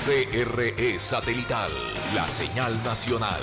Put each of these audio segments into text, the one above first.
CRE Satelital, la señal nacional.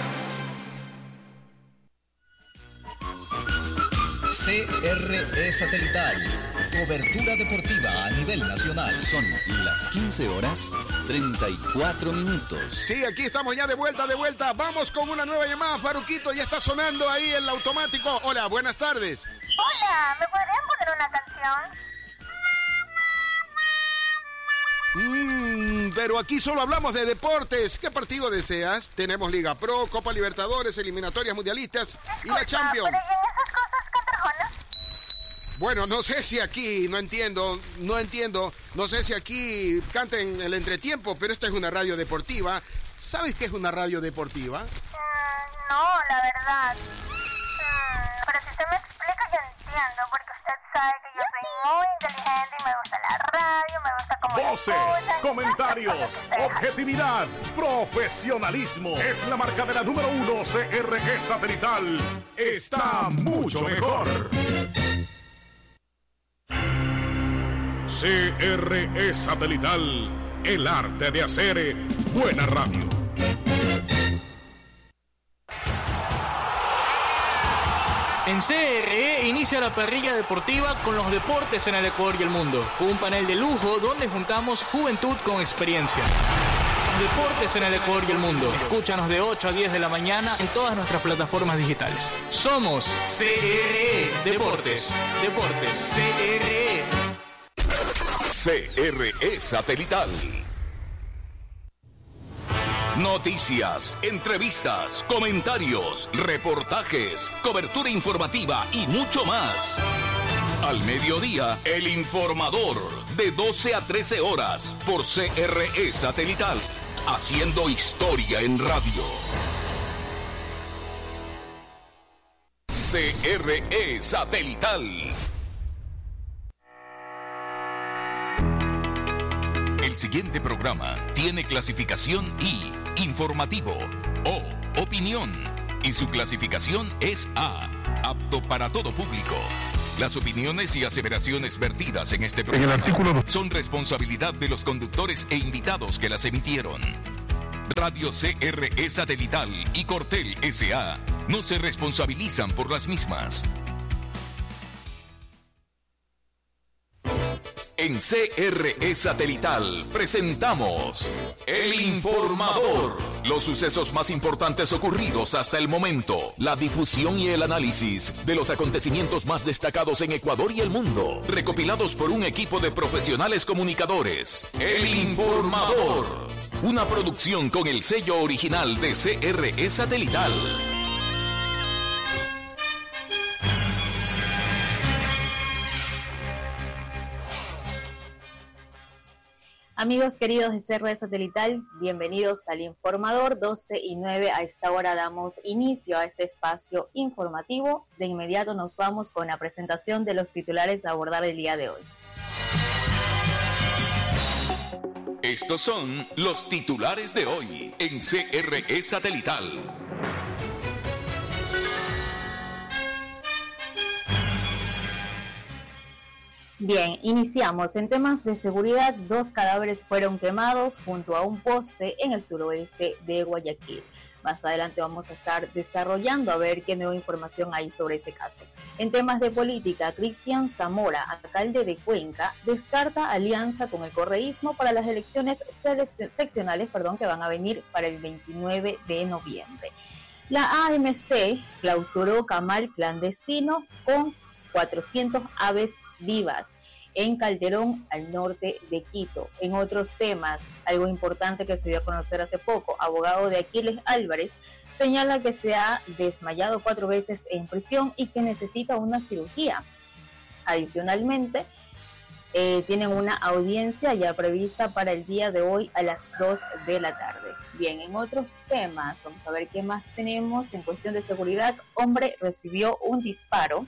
CRE Satelital, cobertura deportiva a nivel nacional. Son las 15:34. Sí, aquí estamos ya de vuelta. Vamos con una nueva llamada, Faruquito, ya está sonando ahí el automático. Hola, buenas tardes. Hola, ¿me podrían poner una canción? Pero aquí solo hablamos de deportes. ¿Qué partido deseas? Tenemos Liga Pro, Copa Libertadores, eliminatorias mundialistas y la Champions. ¿Pero y en esas cosas canta Arjona? Bueno, no sé si aquí, no entiendo, no sé si aquí canten el entretiempo, pero esta es una radio deportiva. ¿Sabes qué es una radio deportiva? No, la verdad. Pero si usted me explica, yo entiendo, porque usted sabe que yo soy muy inteligente y me gusta la radio, me gusta cómo voces, comentarios, objetividad, profesionalismo. Es la marca de la número 1 CRE Satelital. Está mucho mejor. CRE Satelital, el arte de hacer buena radio. En CRE inicia la parrilla deportiva con los deportes en el Ecuador y el mundo, con un panel de lujo donde juntamos juventud con experiencia. Deportes en el Ecuador y el mundo. Escúchanos de 8 a 10 de la mañana en todas nuestras plataformas digitales. Somos CRE Deportes. CRE. CRE Satelital. Noticias, entrevistas, comentarios, reportajes, cobertura informativa y mucho más. Al mediodía, El Informador, de 12 a 13 horas, por CRE Satelital, haciendo historia en radio. CRE Satelital. El siguiente programa tiene clasificación I, informativo, O, opinión, y su clasificación es A, apto para todo público. Las opiniones y aseveraciones vertidas en este programa son responsabilidad de los conductores e invitados que las emitieron. Radio CRE Satelital y Cortel S.A. no se responsabilizan por las mismas. En CRE Satelital presentamos El Informador. Los sucesos más importantes ocurridos hasta el momento. La difusión y el análisis de los acontecimientos más destacados en Ecuador y el mundo. Recopilados por un equipo de profesionales comunicadores. El Informador. Una producción con el sello original de CRE Satelital. Amigos queridos de CRE Satelital, bienvenidos al Informador. 12:09, a esta hora damos inicio a este espacio informativo. De inmediato nos vamos con la presentación de los titulares a abordar el día de hoy. Estos son los titulares de hoy en CRE Satelital. Bien, iniciamos. En temas de seguridad, 2 cadáveres fueron quemados junto a un poste en el suroeste de Guayaquil. Más adelante vamos a estar desarrollando a ver qué nueva información hay sobre ese caso. En temas de política, Cristian Zamora, alcalde de Cuenca, descarta alianza con el correísmo para las elecciones seccionales que van a venir para el 29 de noviembre. La AMC clausuró camal clandestino con 400 aves vivas en Calderón, al norte de Quito. En otros temas, algo importante que se dio a conocer hace poco, abogado de Aquiles Álvarez señala que se ha desmayado 4 veces en prisión y que necesita una cirugía. Adicionalmente, tienen una audiencia ya prevista para el día de hoy a las 2 de la tarde. Bien, en otros temas, vamos a ver qué más tenemos. En cuestión de seguridad, hombre recibió un disparo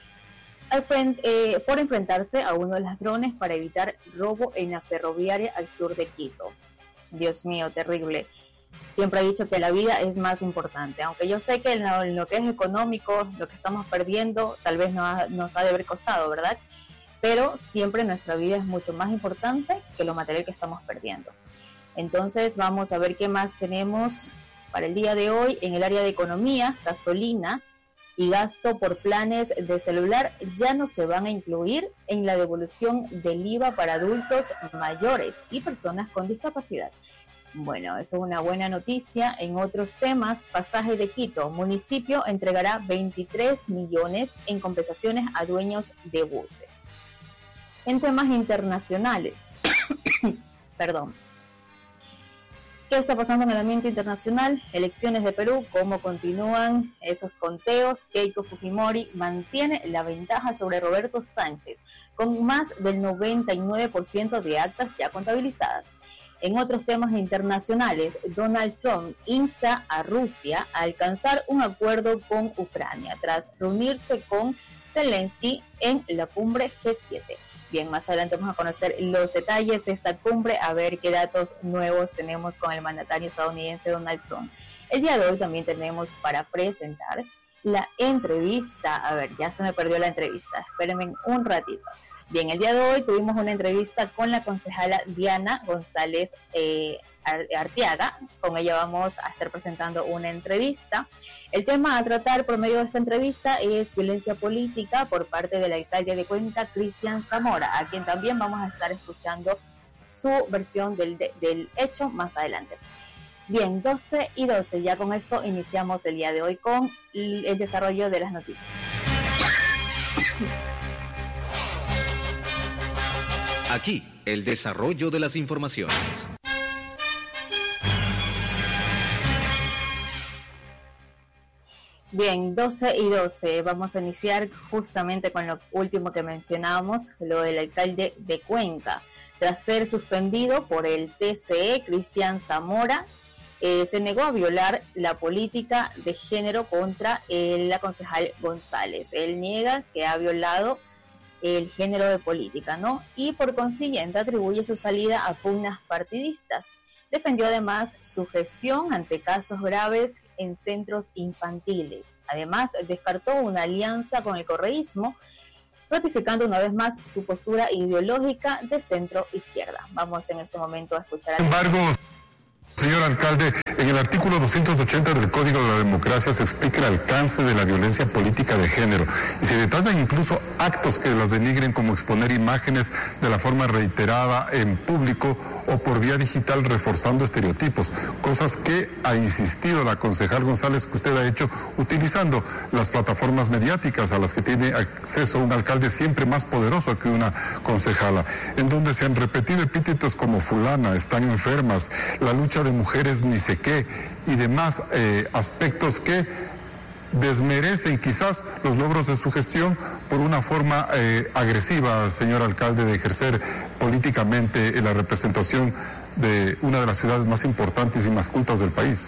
por enfrentarse a uno de los ladrones para evitar robo en la ferroviaria al sur de Quito. Dios mío, terrible. Siempre he dicho que la vida es más importante, aunque yo sé que en lo que es económico, lo que estamos perdiendo, tal vez nos ha de haber costado, ¿verdad? Pero siempre nuestra vida es mucho más importante que lo material que estamos perdiendo. Entonces vamos a ver qué más tenemos para el día de hoy. En el área de economía, gasolina y gasto por planes de celular ya no se van a incluir en la devolución del IVA para adultos mayores y personas con discapacidad. Bueno, eso es una buena noticia. En otros temas, pasaje de Quito, municipio entregará 23 millones en compensaciones a dueños de buses. En temas internacionales, perdón. ¿Qué está pasando en el ambiente internacional? Elecciones de Perú, ¿cómo continúan esos conteos? Keiko Fujimori mantiene la ventaja sobre Roberto Sánchez, con más del 99% de actas ya contabilizadas. En otros temas internacionales, Donald Trump insta a Rusia a alcanzar un acuerdo con Ucrania, tras reunirse con Zelensky en la cumbre G7. Bien, más adelante vamos a conocer los detalles de esta cumbre, a ver qué datos nuevos tenemos con el mandatario estadounidense Donald Trump. El día de hoy también tenemos para presentar la entrevista. A ver, ya se me perdió la entrevista, espérenme un ratito. Bien, el día de hoy tuvimos una entrevista con la concejala Diana González Arteaga. Con ella vamos a estar presentando una entrevista. El tema a tratar por medio de esta entrevista es violencia política por parte del alcalde de Cuenca, Cristian Zamora, a quien también vamos a estar escuchando su versión del hecho más adelante. Bien, 12:12, ya con esto iniciamos el día de hoy con el desarrollo de las noticias. Aquí, el desarrollo de las informaciones. Bien, 12:12, vamos a iniciar justamente con lo último que mencionábamos, lo del alcalde de Cuenca. Tras ser suspendido por el TCE, Cristian Zamora se negó a violar la política de género contra la concejal González. Él niega que ha violado el género de política, ¿no? Y por consiguiente atribuye su salida a pugnas partidistas. Defendió además su gestión ante casos graves en centros infantiles. Además, descartó una alianza con el correísmo, ratificando una vez más su postura ideológica de centro izquierda. Vamos en este momento a escuchar a... Sin embargo, señor alcalde, en el artículo 280 del Código de la Democracia se explica el alcance de la violencia política de género y se detallan incluso actos que las denigren, como exponer imágenes de la forma reiterada en público o por vía digital reforzando estereotipos, cosas que ha insistido la concejal González que usted ha hecho utilizando las plataformas mediáticas a las que tiene acceso un alcalde siempre más poderoso que una concejala, en donde se han repetido epítetos como fulana, están enfermas, la lucha de mujeres ni sé qué y demás aspectos que desmerecen quizás los logros de su gestión por una forma agresiva, señor alcalde, de ejercer políticamente la representación de una de las ciudades más importantes y más cultas del país.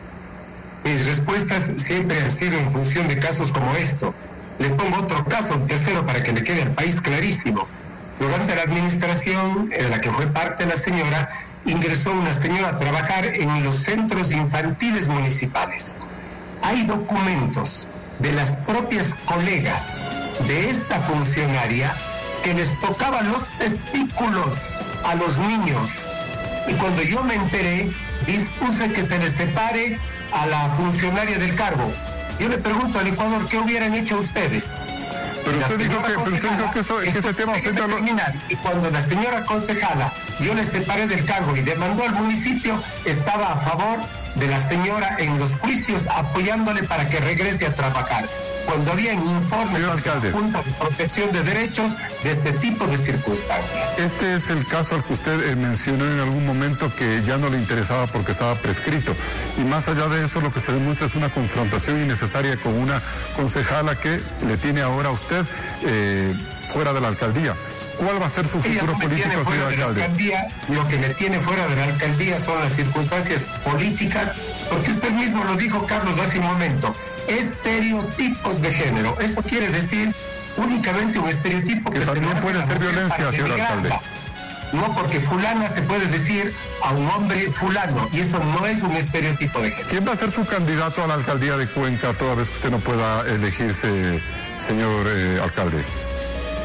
Mis respuestas siempre han sido en función de casos como esto. Le pongo otro caso, un tercero, para que le quede al país clarísimo. Durante la administración en la que fue parte la señora, ingresó una señora a trabajar en los centros infantiles municipales. Hay documentos de las propias colegas de esta funcionaria que les tocaban los testículos a los niños. Y cuando yo me enteré, dispuse que se les separe a la funcionaria del cargo. Yo le pregunto al Ecuador, ¿qué hubieran hecho ustedes? Pero usted dijo que ese tema... Y cuando la señora concejala, yo le separé del cargo y demandó al municipio, estaba a favor de la señora en los juicios, apoyándole para que regrese a trabajar. Cuando había informes de Junta de Protección de Derechos de este tipo de circunstancias. Este es el caso al que usted mencionó en algún momento que ya no le interesaba porque estaba prescrito. Y más allá de eso, lo que se demuestra es una confrontación innecesaria con una concejala que le tiene ahora a usted fuera de la alcaldía. ¿Cuál va a ser su futuro político, señor alcalde? Lo que me tiene fuera de la alcaldía son las circunstancias políticas, porque usted mismo lo dijo, Carlos, hace un momento. Estereotipos de género. Eso quiere decir únicamente un estereotipo que también puede ser violencia, señor alcalde. No, porque fulana se puede decir a un hombre fulano, y eso no es un estereotipo de género. ¿Quién va a ser su candidato a la alcaldía de Cuenca toda vez que usted no pueda elegirse, señor alcalde?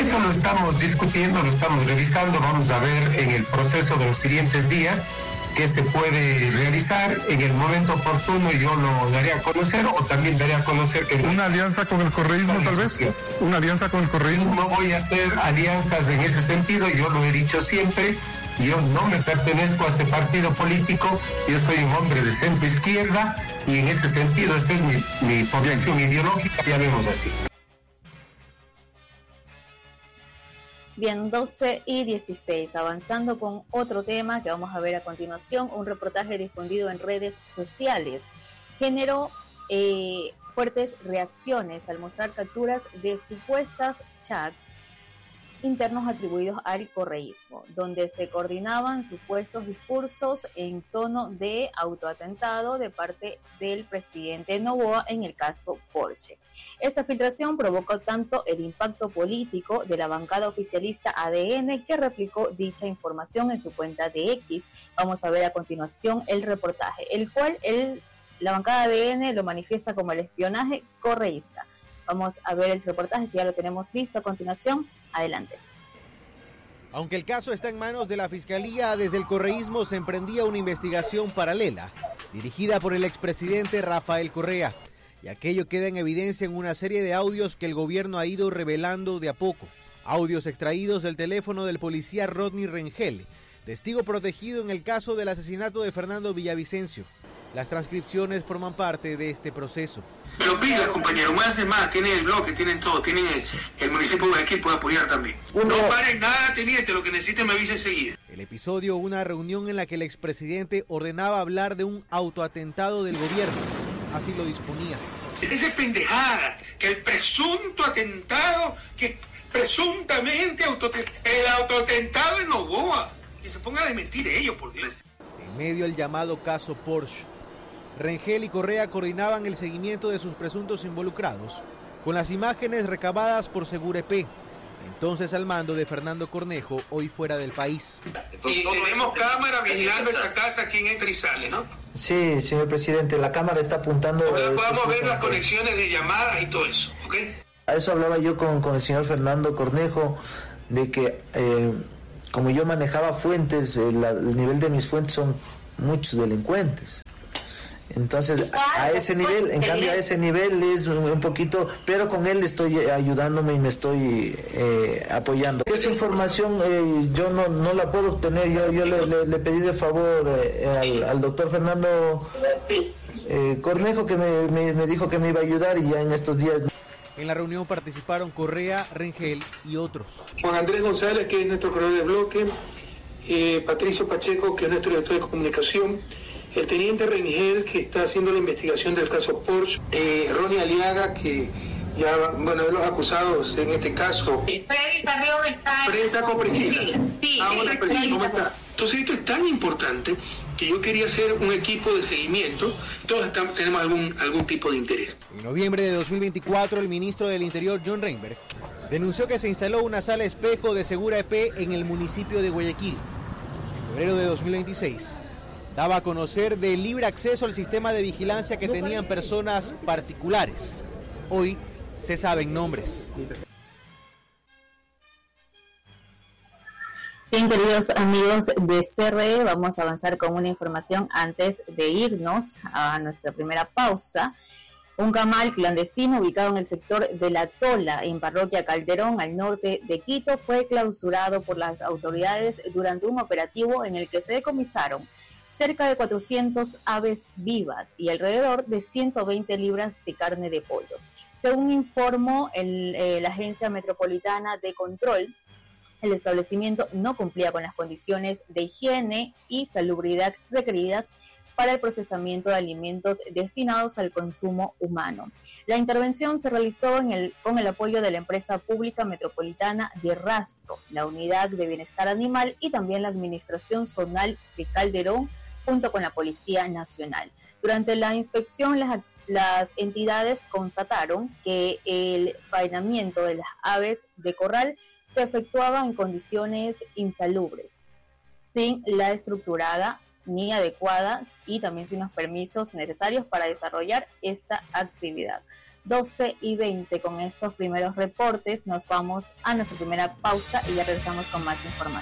Eso lo estamos discutiendo, lo estamos revisando, vamos a ver en el proceso de los siguientes días qué se puede realizar. En el momento oportuno yo lo daré a conocer, o también daré a conocer que... ¿Una alianza con el correísmo tal vez? ¿Una alianza con el correísmo? No voy a hacer alianzas en ese sentido, yo lo he dicho siempre. Yo no me pertenezco a ese partido político, yo soy un hombre de centro izquierda y en ese sentido esa es mi formación ideológica, ya vemos así. Bien, 12:16, avanzando con otro tema que vamos a ver a continuación. Un reportaje difundido en redes sociales generó fuertes reacciones al mostrar capturas de supuestas chats internos atribuidos al correísmo, donde se coordinaban supuestos discursos en tono de autoatentado de parte del presidente Noboa en el caso Porsche. Esta filtración provocó tanto el impacto político de la bancada oficialista ADN, que replicó dicha información en su cuenta de X. Vamos a ver a continuación el reportaje, el cual la bancada ADN lo manifiesta como el espionaje correísta. Vamos a ver el reportaje, si ya lo tenemos listo a continuación. Adelante. Aunque el caso está en manos de la Fiscalía, desde el correísmo se emprendía una investigación paralela, dirigida por el expresidente Rafael Correa, y aquello queda en evidencia en una serie de audios que el gobierno ha ido revelando de a poco. Audios extraídos del teléfono del policía Rodney Rengel, testigo protegido en el caso del asesinato de Fernando Villavicencio. Las transcripciones forman parte de este proceso. Pero pilas, compañero, más de más, tienen el bloque, tienen todo, tienen el municipio de Guayaquil puede apoyar también. No paren nada, teniente, lo que necesiten me avise enseguida. El episodio, una reunión en la que el expresidente ordenaba hablar de un autoatentado del gobierno. Así lo disponía. Esa pendejada, que el presunto atentado, que presuntamente el autoatentado en Noboa, que se ponga a desmentir ellos, por Dios. En medio del llamado caso Porsche, Rengel y Correa coordinaban el seguimiento de sus presuntos involucrados con las imágenes recabadas por Segurep, entonces al mando de Fernando Cornejo, hoy fuera del país. Y tenemos cámara vigilando esa casa, quien entra y sale, ¿no? Sí, señor presidente, la cámara está apuntando... Podemos ver las conexiones de llamadas y todo eso, ¿ok? A eso hablaba yo con el señor Fernando Cornejo, de que como yo manejaba fuentes, el nivel de mis fuentes son muchos delincuentes. Entonces, a ese nivel, en cambio a ese nivel es un poquito, pero con él estoy ayudándome y me estoy apoyando. Esa información yo no la puedo obtener, yo le pedí de favor al doctor Fernando Cornejo, que me dijo que me iba a ayudar, y ya en estos días... En la reunión participaron Correa, Rengel y otros. Juan Andrés González, que es nuestro corredor de bloque, Patricio Pacheco, que es nuestro director de comunicación, el teniente Rengel, que está haciendo la investigación del caso Porsche, Ronnie Aliaga, que ya, bueno, de los acusados en este caso. Freddy Carrión está... Freddy está con Priscila. Sí, hola, Freddy, ¿cómo está? Entonces esto es tan importante que yo quería hacer un equipo de seguimiento. Todos tenemos algún tipo de interés. En noviembre de 2024, el ministro del Interior, John Reinberg, denunció que se instaló una sala espejo de Segurep en el municipio de Guayaquil. En febrero de 2026, daba a conocer del libre acceso al sistema de vigilancia que tenían personas particulares. Hoy se saben nombres. Bien, queridos amigos de CRE, vamos a avanzar con una información antes de irnos a nuestra primera pausa. Un camal clandestino ubicado en el sector de La Tola, en Parroquia Calderón, al norte de Quito, fue clausurado por las autoridades durante un operativo en el que se decomisaron cerca de 400 aves vivas y alrededor de 120 libras de carne de pollo. Según informó la Agencia Metropolitana de Control, el establecimiento no cumplía con las condiciones de higiene y salubridad requeridas para el procesamiento de alimentos destinados al consumo humano. La intervención se realizó con el apoyo de la empresa pública metropolitana de Rastro, la Unidad de Bienestar Animal y también la Administración Zonal de Calderón, junto con la Policía Nacional. Durante la inspección, las entidades constataron que el faenamiento de las aves de corral se efectuaba en condiciones insalubres, sin la estructurada ni adecuada y también sin los permisos necesarios para desarrollar esta actividad. 12:20. Con estos primeros reportes nos vamos a nuestra primera pausa y ya regresamos con más información.